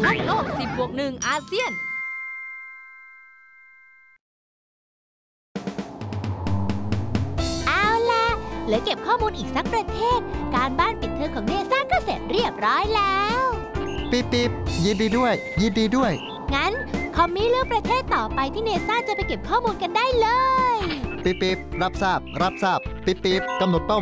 ทัดโลก 10+1 อาเซียนเอาล่ะเหลือเก็บข้อมูลอีกสักประเทศการบ้านปิดเทอมของเนซ่าก็เสร็จเรียบร้อยแล้วปิ๊บปิ๊บยินดีด้วยยินดีด้วยงั้นคอมมี่เลือกประเทศต่อไปที่เนซ่าจะไปเก็บข้อมูลกันได้เลยปิ๊บปิ๊บรับทราบปิ๊บปิ๊บกำหนดเป้า